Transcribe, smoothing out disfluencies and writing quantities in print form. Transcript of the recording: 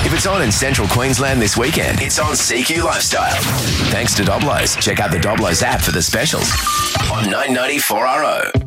If it's on in central Queensland this weekend, it's on CQ Lifestyle. Thanks to Doblos. Check out the Doblos app for the specials on 994RO.